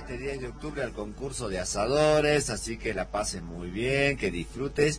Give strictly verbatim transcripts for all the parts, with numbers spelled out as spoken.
este diez de octubre al concurso de asadores, así que la pases muy bien, que disfrutes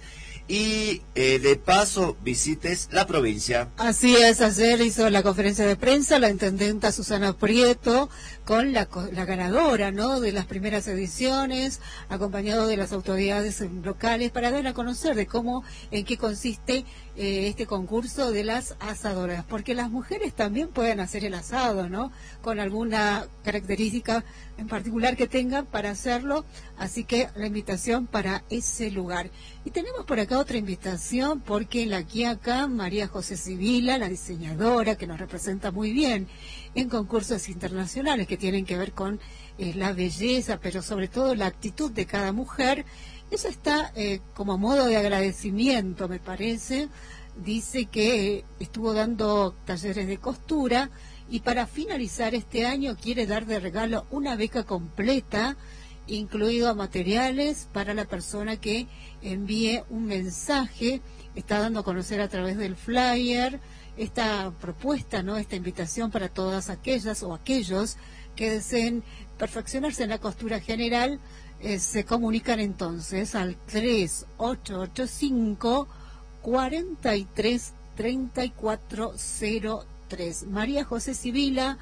y eh, de paso visites la provincia. Así es, ayer hizo la conferencia de prensa la intendenta Susana Prieto con la, la ganadora, ¿no?, de las primeras ediciones, acompañado de las autoridades locales para dar a conocer de cómo, en qué consiste eh, este concurso de las asadoras, porque las mujeres también pueden hacer el asado, ¿no?, con alguna característica en particular que tengan para hacerlo, así que la invitación para ese lugar. Y tenemos por acá otra invitación, porque la Quiaca, María José Sibila, la diseñadora que nos representa muy bien en concursos internacionales que tienen que ver con eh, la belleza, pero sobre todo la actitud de cada mujer, eso está eh, como modo de agradecimiento, me parece. Dice que eh, estuvo dando talleres de costura y para finalizar este año quiere dar de regalo una beca completa, incluido a materiales para la persona que envíe un mensaje. Está dando a conocer a través del flyer esta propuesta, ¿no?, esta invitación para todas aquellas o aquellos que deseen perfeccionarse en la costura general. Eh, se comunican entonces al tres ocho ocho cinco, cuatro tres, tres cuatro cero tres. María José Sibila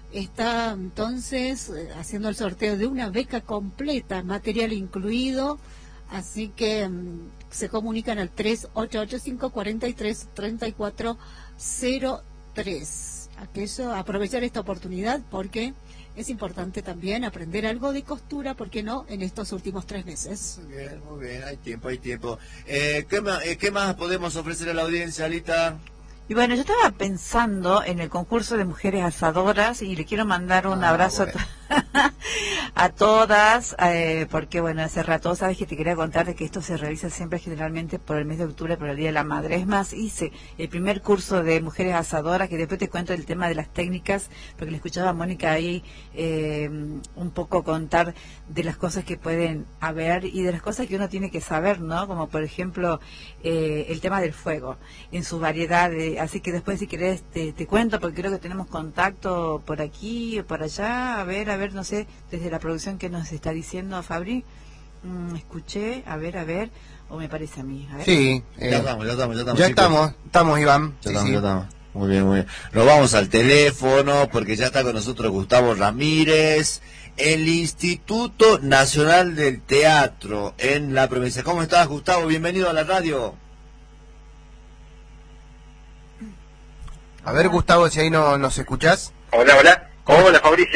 está entonces haciendo el sorteo de una beca completa, material incluido, así que um, se comunican al tres ocho ocho cinco, cuatro tres, tres cuatro cero tres. Aquello, aprovechar esta oportunidad porque es importante también aprender algo de costura, ¿por qué no?, en estos últimos tres meses. Muy bien, muy bien, hay tiempo, hay tiempo. Eh, ¿qué, más, eh, ¿Qué más podemos ofrecer a la audiencia, Alita? Y bueno, yo estaba pensando en el concurso de mujeres asadoras y le quiero mandar un ah, abrazo bueno. a, a todas, eh, porque bueno, hace rato, sabes que te quería contar de que esto se realiza siempre generalmente por el mes de octubre, por el Día de la Madre. Es más, hice el primer curso de mujeres asadoras, que después te cuento el tema de las técnicas, porque le escuchaba a Mónica ahí eh, un poco contar de las cosas que pueden haber y de las cosas que uno tiene que saber, ¿no? Como por ejemplo eh, el tema del fuego, en su variedad de... Así que después, si querés, te, te cuento, porque creo que tenemos contacto por aquí o por allá. A ver, a ver, no sé, desde la producción que nos está diciendo Fabri. Mm, escuché, a ver, a ver, o me parece a mí. A ver. Sí, eh, ya estamos, ya estamos, ya estamos. Ya estamos, estamos, Iván. Ya sí, estamos, sí. ya estamos. Muy bien, muy bien. Nos vamos al teléfono, porque ya está con nosotros Gustavo Ramírez, el Instituto Nacional del Teatro en la provincia. ¿Cómo estás, Gustavo? Bienvenido a la radio. A ver, Gustavo, si ahí no nos escuchás. Hola, hola. Hola, Fabricio.